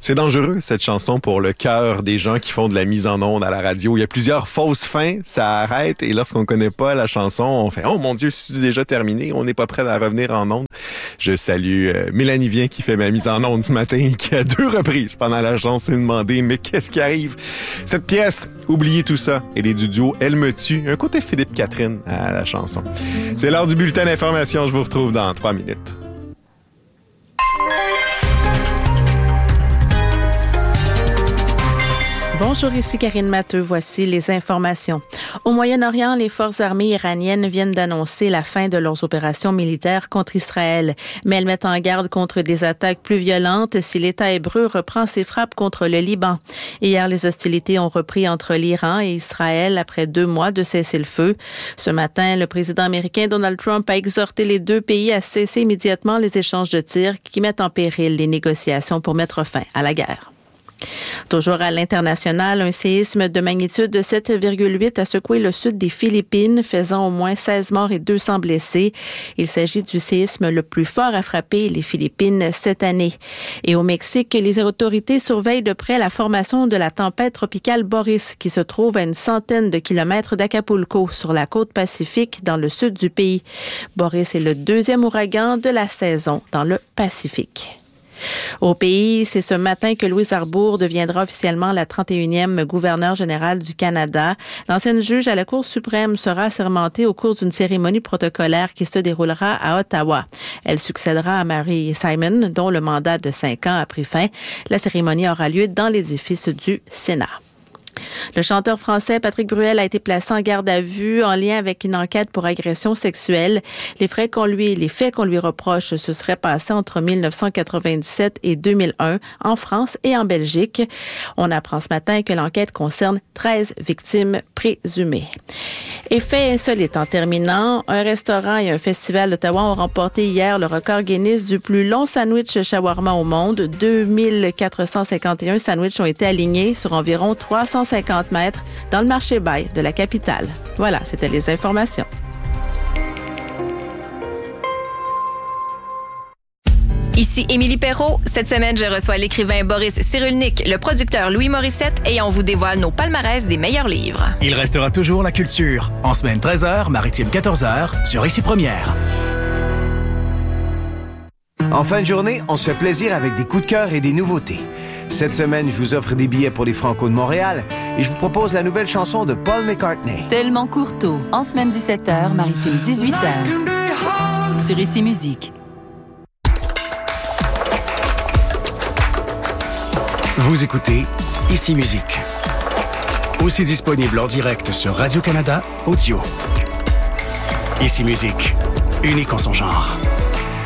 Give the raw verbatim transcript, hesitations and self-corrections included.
C'est dangereux, cette chanson, pour le cœur des gens qui font de la mise en onde à la radio. Il y a plusieurs fausses fins, ça arrête, et lorsqu'on connaît pas la chanson, on fait « Oh mon Dieu, c'est déjà terminé, on n'est pas prêt à revenir en onde. » Je salue euh, Mélanie Vien qui fait ma mise en onde ce matin et qui, à deux reprises pendant la chanson, s'est demandé « Mais qu'est-ce qui arrive? » Cette pièce, oubliez tout ça, elle est du duo Elle me tue, un côté Philippe Catherine à la chanson. C'est l'heure du bulletin d'information, je vous retrouve dans trois minutes. Bonjour, ici Karine Matteux. Voici les informations. Au Moyen-Orient, les forces armées iraniennes viennent d'annoncer la fin de leurs opérations militaires contre Israël. Mais elles mettent en garde contre des attaques plus violentes si l'État hébreu reprend ses frappes contre le Liban. Hier, les hostilités ont repris entre l'Iran et Israël après deux mois de cessez-le-feu. Ce matin, le président américain Donald Trump a exhorté les deux pays à cesser immédiatement les échanges de tirs qui mettent en péril les négociations pour mettre fin à la guerre. Toujours à l'international, un séisme de magnitude de sept virgule huit a secoué le sud des Philippines, faisant au moins seize morts et deux cents blessés. Il s'agit du séisme le plus fort à frapper les Philippines cette année. Et au Mexique, les autorités surveillent de près la formation de la tempête tropicale Boris, qui se trouve à une centaine de kilomètres d'Acapulco, sur la côte Pacifique, dans le sud du pays. Boris est le deuxième ouragan de la saison dans le Pacifique. Au pays, c'est ce matin que Louise Arbour deviendra officiellement la trente et unième gouverneure générale du Canada. L'ancienne juge à la Cour suprême sera assermentée au cours d'une cérémonie protocolaire qui se déroulera à Ottawa. Elle succédera à Mary Simon, dont le mandat de cinq ans a pris fin. La cérémonie aura lieu dans l'édifice du Sénat. Le chanteur français Patrick Bruel a été placé en garde à vue en lien avec une enquête pour agression sexuelle. Les faits qu'on lui, les faits qu'on lui reproche se seraient passés entre dix-neuf cent quatre-vingt-dix-sept et deux mille un en France et en Belgique. On apprend ce matin que l'enquête concerne treize victimes présumées. Et fait insolite en terminant, un restaurant et un festival d'Ottawa ont remporté hier le record Guinness du plus long sandwich shawarma au monde. deux mille quatre cent cinquante et un sandwichs ont été alignés sur environ trois cent cinquante mètres dans le marché Bail de la capitale. Voilà, c'était les informations. Ici Émilie Perrault. Cette semaine, je reçois l'écrivain Boris Cyrulnik, le producteur Louis Morissette et on vous dévoile nos palmarès des meilleurs livres. Il restera toujours la culture. En semaine treize heures, maritime quatorze heures, sur Ici Première. En fin de journée, on se fait plaisir avec des coups de cœur et des nouveautés. Cette semaine, je vous offre des billets pour les Franco de Montréal et je vous propose la nouvelle chanson de Paul McCartney. Tellement Courteau, en semaine dix-sept heures, maritime dix-huit heures, sur Ici Musique. Vous écoutez Ici Musique. Aussi disponible en direct sur Radio-Canada Audio. Ici Musique, unique en son genre.